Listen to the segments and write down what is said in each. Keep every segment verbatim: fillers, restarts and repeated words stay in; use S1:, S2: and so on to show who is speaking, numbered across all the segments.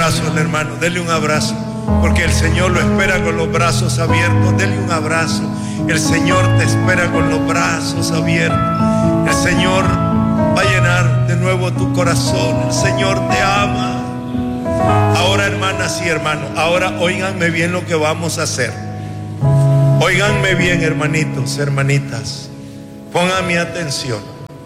S1: abrazo al hermano, dele un abrazo, porque el Señor lo espera con los brazos abiertos. Dele un abrazo. El Señor te espera con los brazos abiertos. El Señor va a llenar de nuevo tu corazón. El Señor te ama. Ahora, hermanas y hermanos, ahora óiganme bien lo que vamos a hacer. Óiganme bien, hermanitos, hermanitas. Pongan mi atención.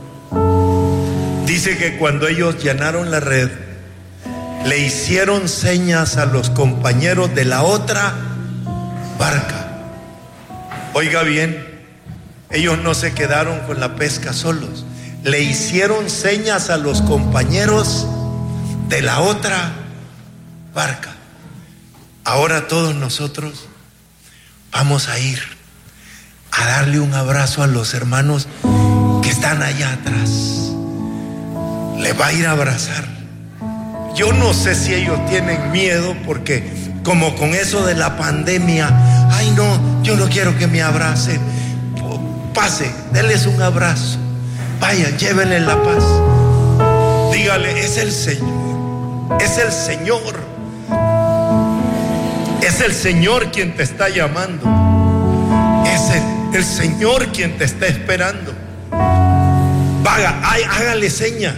S1: Dice que cuando ellos llenaron la red, le hicieron señas a los compañeros de la otra barca. Oiga bien, ellos no se quedaron con la pesca solos. Le hicieron señas a los compañeros de la otra barca. Ahora todos nosotros vamos a ir a darle un abrazo a los hermanos que están allá atrás. Le va a ir a abrazar. Yo no sé si ellos tienen miedo, porque como con eso de la pandemia, ay no, yo no quiero que me abracen. Pase, denles un abrazo. Vayan, llévenle la paz. Dígale, es el Señor, es el Señor, es el Señor quien te está llamando. Es el, el Señor quien te está esperando. Vaga, ay, hágale señas.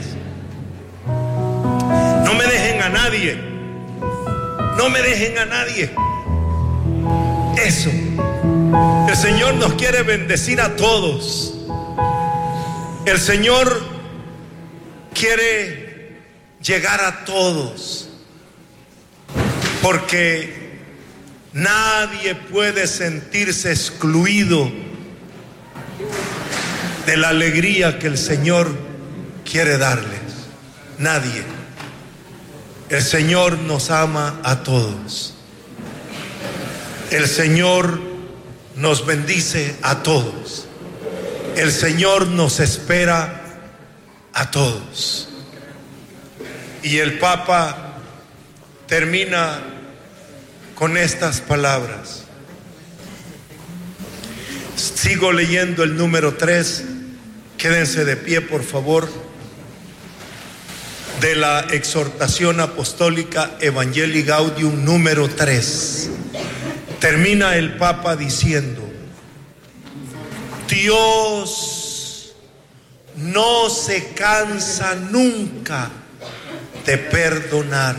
S1: No me dejen a nadie. No me dejen a nadie. Eso. El Señor nos quiere bendecir a todos. El Señor quiere llegar a todos, porque nadie puede sentirse excluido de la alegría que el Señor quiere darles. Nadie. El Señor nos ama a todos. El Señor nos bendice a todos. El Señor nos espera a todos. Y el Papa termina con estas palabras. Sigo leyendo el número tres. Quédense de pie, por favor. De la exhortación apostólica Evangelii Gaudium número tres. Termina el Papa diciendo: Dios no se cansa nunca de perdonar.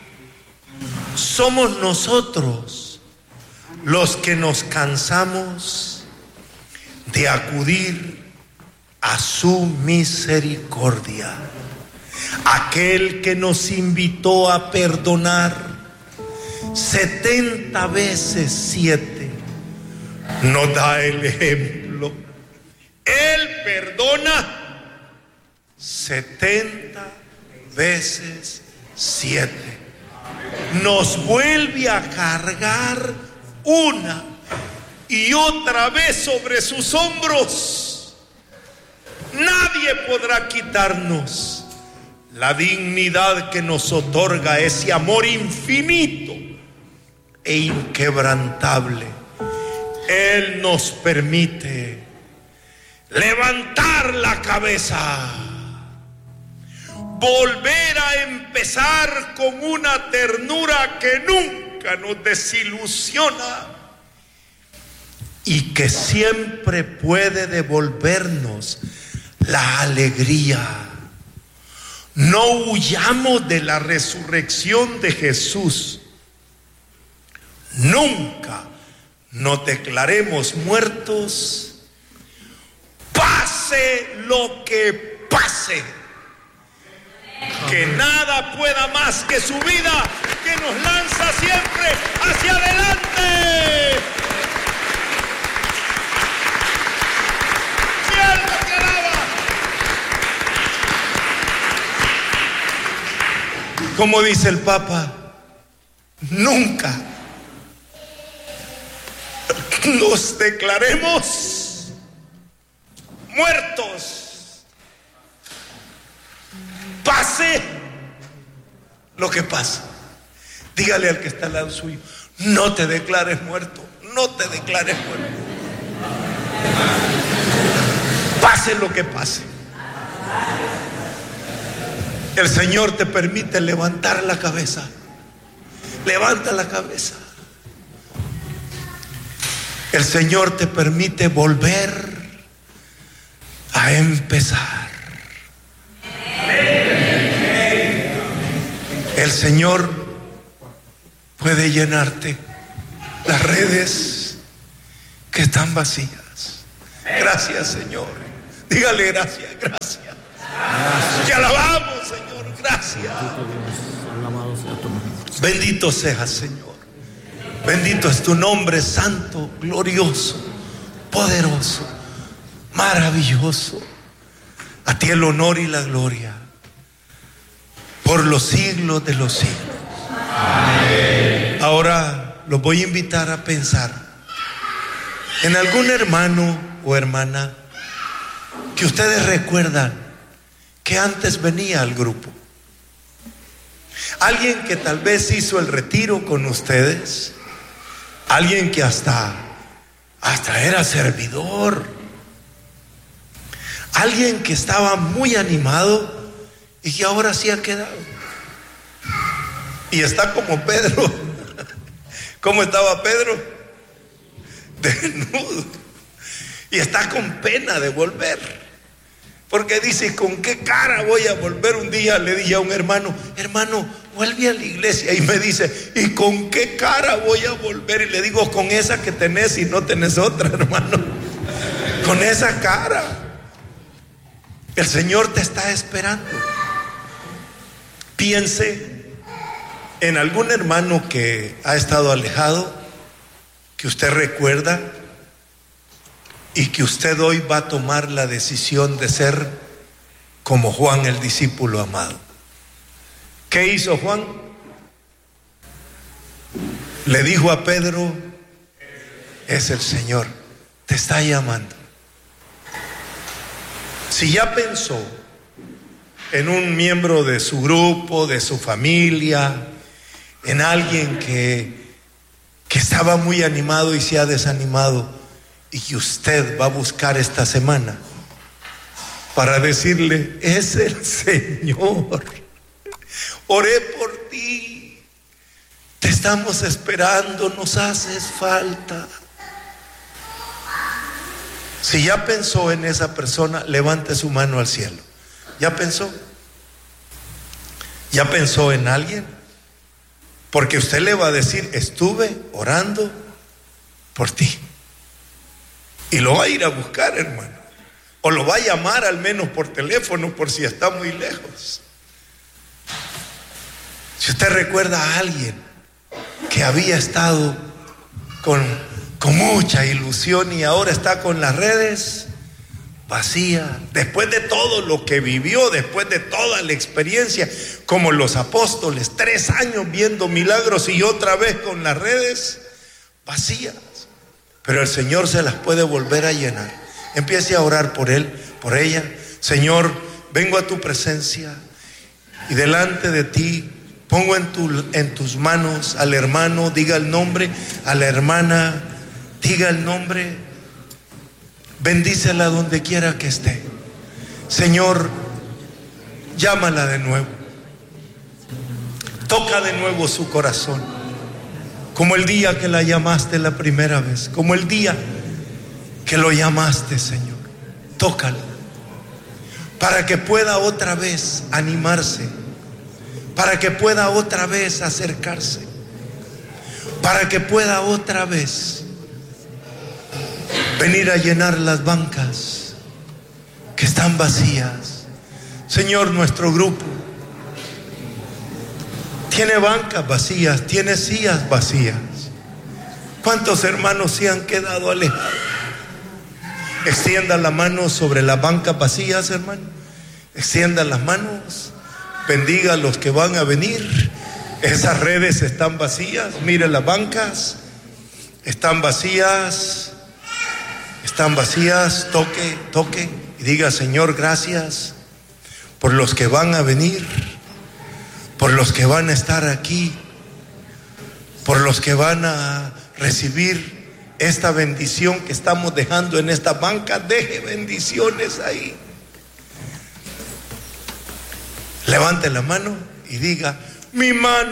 S1: Somos nosotros los que nos cansamos de acudir a su misericordia. Aquel que nos invitó a perdonar setenta veces siete nos da el ejemplo. Él perdona setenta veces siete. Nos vuelve a cargar una y otra vez sobre sus hombros. Nadie podrá quitarnos la dignidad que nos otorga ese amor infinito e inquebrantable. Él nos permite levantar la cabeza, volver a empezar con una ternura que nunca nos desilusiona y que siempre puede devolvernos la alegría. No huyamos de la resurrección de Jesús. Nunca nos declaremos muertos, pase lo que pase. Que nada pueda más que su vida, que nos lanza siempre hacia adelante. Mi alma te alaba. Como dice el Papa, nunca nos declaremos muertos, pase lo que pase. Dígale al que está al lado suyo: no te declares muerto, no te declares muerto, pase lo que pase. El Señor te permite levantar la cabeza Levanta la cabeza. El Señor te permite volver a empezar. El Señor puede llenarte las redes que están vacías. Gracias, Señor. Dígale gracias, gracias. Te alabamos, Señor. Gracias. Bendito seas, Señor. Bendito es tu nombre, santo, glorioso, poderoso, maravilloso. A ti el honor y la gloria por los siglos de los siglos. Amén. Ahora los voy a invitar a pensar en algún hermano o hermana que ustedes recuerdan que antes venía al grupo. Alguien que tal vez hizo el retiro con ustedes. Alguien que hasta, hasta era servidor. Alguien que estaba muy animado y que ahora sí ha quedado. Y está como Pedro. ¿Cómo estaba Pedro? Desnudo. Y está con pena de volver. Porque dice, ¿con qué cara voy a volver? Un día le dije a un hermano, hermano, vuelve a la iglesia. Y me dice, ¿y con qué cara voy a volver? Y le digo, con esa que tenés y no tenés otra, hermano. Con esa cara. El Señor te está esperando. Piense en algún hermano que ha estado alejado, que usted recuerda, y que usted hoy va a tomar la decisión de ser como Juan, el discípulo amado. ¿Qué hizo Juan? Le dijo a Pedro, es el Señor, te está llamando. Si ya pensó en un miembro de su grupo, de su familia, en alguien que, que estaba muy animado y se ha desanimado, y que usted va a buscar esta semana para decirle, es el Señor, oré por ti, te estamos esperando, nos haces falta. Si ya pensó en esa persona, levante su mano al cielo. ¿Ya pensó? ¿Ya pensó en alguien? Porque usted le va a decir, estuve orando por ti. Y lo va a ir a buscar, hermano. O lo va a llamar al menos por teléfono, por si está muy lejos. Si usted recuerda a alguien que había estado con, con mucha ilusión y ahora está con las redes vacía, después de todo lo que vivió, después de toda la experiencia, como los apóstoles, tres años viendo milagros y otra vez con las redes vacías. Pero el Señor se las puede volver a llenar. Empiece a orar por él, por ella. Señor, vengo a tu presencia y delante de ti pongo en, tu, en tus manos al hermano, diga el nombre, a la hermana, diga el nombre, bendícela donde quiera que esté. Señor, llámala de nuevo, toca de nuevo su corazón. Como el día que la llamaste la primera vez, como el día que lo llamaste, Señor. Tócalo para que pueda otra vez animarse, para que pueda otra vez acercarse, para que pueda otra vez venir a llenar las bancas que están vacías. Señor, nuestro grupo tiene bancas vacías, tiene sillas vacías. ¿Cuántos hermanos se han quedado alejados? Extienda la mano sobre las bancas vacías, hermano. Extienda las manos. Bendiga a los que van a venir. Esas redes están vacías. Mire las bancas. Están vacías. Están vacías. Toque, toque. Y diga, Señor, gracias por los que van a venir, por los que van a estar aquí, por los que van a recibir esta bendición que estamos dejando en esta banca. Deje bendiciones ahí. Levante la mano y diga, mi mano